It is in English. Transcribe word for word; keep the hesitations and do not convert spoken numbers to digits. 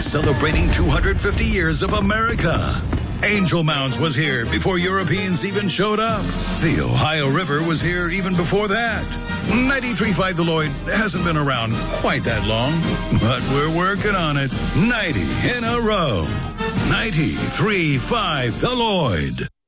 celebrating two hundred fifty years of America. Angel Mounds was here before Europeans even showed up. The Ohio River was here even before that. ninety-three point five The Lloyd hasn't been around quite that long, but we're working on it. ninety in a row. ninety-three point five The Lloyd.